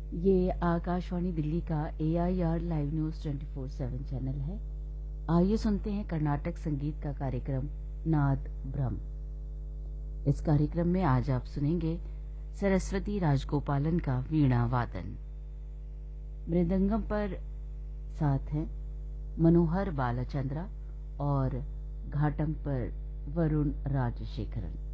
ये आकाशवाणी दिल्ली का AIR live news 24/7 channel है। आइए सुनते हैं कर्नाटक संगीत का कार्यक्रम नाद ब्रह्म। इस कार्यक्रम में आज आप सुनेंगे सरस्वती राजगोपालन का वीणा वादन। मृदंगम पर साथ हैं मनोहर बालचंद्रा और घाटम पर वरुण राजशेखरन।